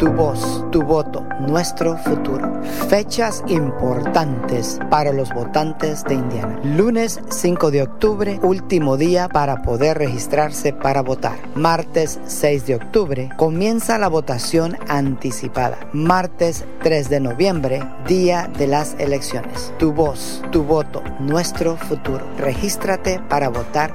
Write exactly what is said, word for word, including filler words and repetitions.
Tu voz, tu voto, nuestro futuro. Fechas importantes para los votantes de Indiana. Lunes cinco de octubre, último día para poder registrarse para votar. Martes seis de octubre, comienza la votación anticipada. Martes tres de noviembre, día de las elecciones. Tu voz, tu voto, nuestro futuro. Regístrate para votar